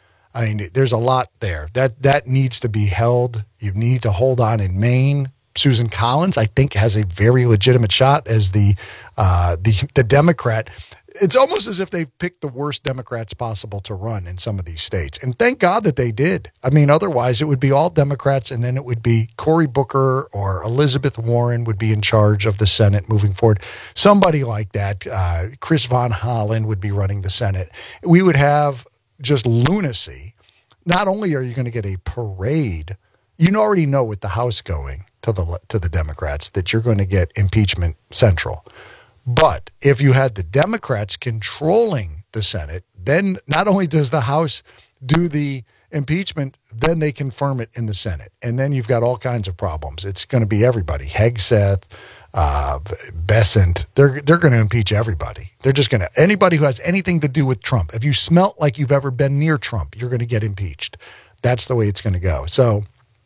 Speaker 18: I mean, there's a lot there. That that needs to be held. You need to hold on in Maine. Susan Collins, I think, has a very legitimate shot as the uh, the the Democrat. It's almost as if they've picked the worst Democrats possible to run in some of these states. And thank God that they did. I mean, otherwise it would be all Democrats, and then it would be Cory Booker or Elizabeth Warren would be in charge of the Senate moving forward. Somebody like that. Uh, Chris Von Hollen would be running the Senate. We would have just lunacy. Not only are you going to get a parade, you already know with the House going to the to the Democrats that you're going to get impeachment central. But if you had the Democrats controlling the Senate, then not only does the House do the impeachment, then they confirm it in the Senate. And then you've got all kinds of problems. It's going to be everybody. Hegseth, uh, Bessent, they're, they're going to impeach everybody. They're just going to, anybody who has anything to do with Trump, if you smelt like you've ever been near Trump, you're going to get impeached. That's the way it's going to go. So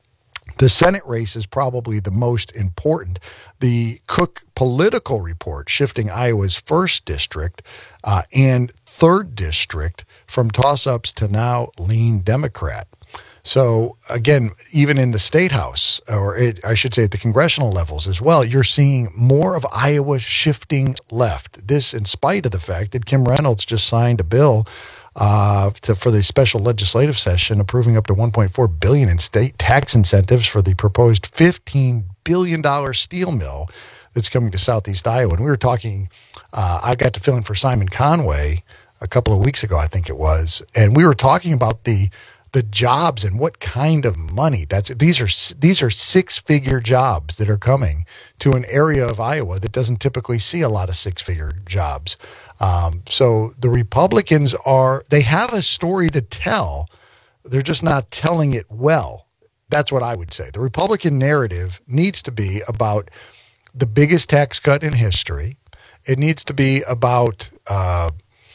Speaker 18: the Senate race is probably the most important. The Cook political report shifting Iowa's first district uh, and third district from toss-ups to now lean Democrat. So again, even in the state house, or it, I should say at the congressional levels as well, you're seeing more of Iowa shifting left. This in spite of the fact that Kim Reynolds just signed a bill Uh, to, for the special legislative session, approving up to one point four billion dollars in state tax incentives for the proposed fifteen billion dollars steel mill that's coming to Southeast Iowa. And we were talking, uh, I got to fill in for Simon Conway a couple of weeks ago, I think it was, and we were talking about the the jobs and what kind of money that's. These are these are six figure jobs that are coming to an area of Iowa that doesn't typically see a lot of six figure jobs. Um, so the Republicans are, they have a story to tell. They're just not telling it well. That's what I would say. The Republican narrative needs to be about the biggest tax cut in history. It needs to be about, uh,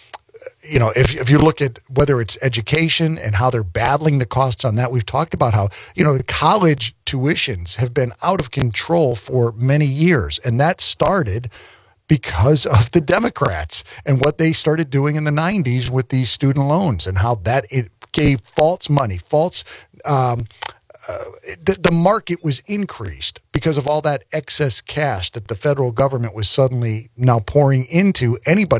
Speaker 18: you know, if, if you look at whether it's education and how they're battling the costs on that, we've talked about how, you know, the college tuitions have been out of control for many years. And that started because of the Democrats and what they started doing in the nineties with these student loans and how that it gave false money, false um, uh, the, the market was increased because of all that excess cash that the federal government was suddenly now pouring into anybody